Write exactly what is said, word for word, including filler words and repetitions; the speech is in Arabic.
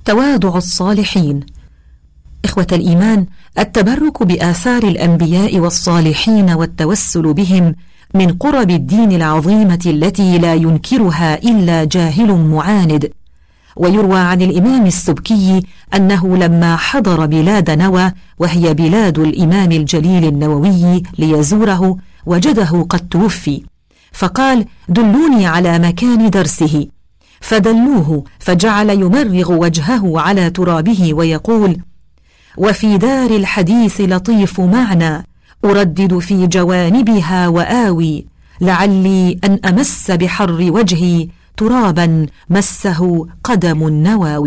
تواضع الصالحين. إخوة الإيمان، التبرك بآثار الأنبياء والصالحين والتوسل بهم من قرب الدين العظيمة التي لا ينكرها إلا جاهل معاند. ويروى عن الإمام السبكي أنه لما حضر بلاد نوى، وهي بلاد الإمام الجليل النووي، ليزوره وجده قد توفي، فقال: دلوني على مكان درسه، فدلوه، فجعل يمرغ وجهه على ترابه ويقول: وفي دار الحديث لطيف معنى، أردد في جوانبها وآوي، لعلي أن أمس بحر وجهي ترابا مسه قدم النواوي.